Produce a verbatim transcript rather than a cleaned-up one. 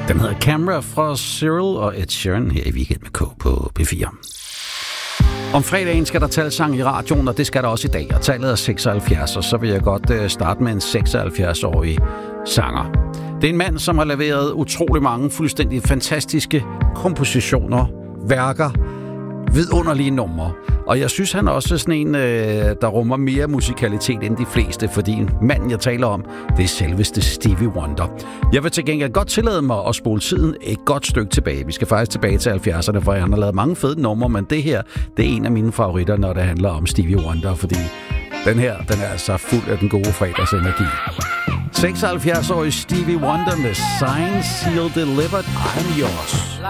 Den hedder Camera fra Cyril og Ed Sheeran her i Weekend med K på P fire. Om fredagen skal der talsang i radioen, og det skal der også i dag. Og tallet er seksoghalvfjerds, og så vil jeg godt starte med en seksoghalvfjerds-årig sanger. Det er en mand, som har leveret utrolig mange fuldstændig fantastiske kompositioner, værker, vidunderlige numre. Og jeg synes, han er også sådan en, der rummer mere musikalitet end de fleste, fordi manden, jeg taler om, det er selveste Stevie Wonder. Jeg vil til gengæld godt tillade mig at spole tiden et godt stykke tilbage. Vi skal faktisk tilbage til halvfjerdserne, for han har lavet mange fede numre, men det her, det er en af mine favoritter, når det handler om Stevie Wonder, fordi den her, den er altså fuld af den gode fredagsenergi. seksoghalvfjerds-årig Stevie Wonder med Signed, Sealed, Delivered, I'm Yours.